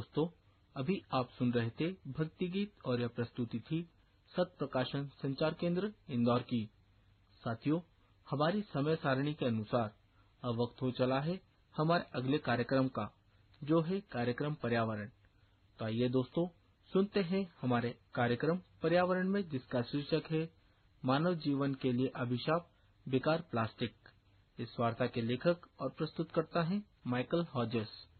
दोस्तों, अभी आप सुन रहे थे भक्ति गीत और यह प्रस्तुति थी सत प्रकाशन संचार केंद्र इंदौर की। साथियों, हमारी समय सारणी के अनुसार अब वक्त हो चला है हमारे अगले कार्यक्रम का, जो है कार्यक्रम पर्यावरण। तो आइए दोस्तों, सुनते हैं हमारे कार्यक्रम पर्यावरण में, जिसका शीर्षक है मानव जीवन के लिए अभिशाप, बेकार प्लास्टिक। इस वार्ता के लेखक और प्रस्तुतकर्ता हैं माइकल हॉजेस।